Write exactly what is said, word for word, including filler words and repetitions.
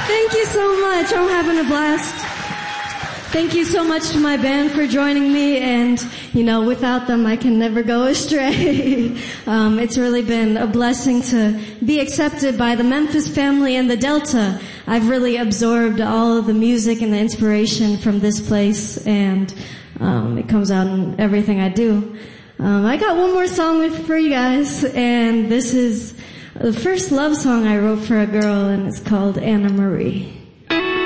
Thank you so much. I'm having a blast. Thank you so much to my band for joining me, and, you know, without them I can never go astray. um, it's really been a blessing to be accepted by the Memphis family and the Delta. I've really absorbed all of the music and the inspiration from this place, and um, it comes out in everything I do. Um, I got one more song with, for you guys, and this is the first love song I wrote for a girl, and it's called Anna Marie.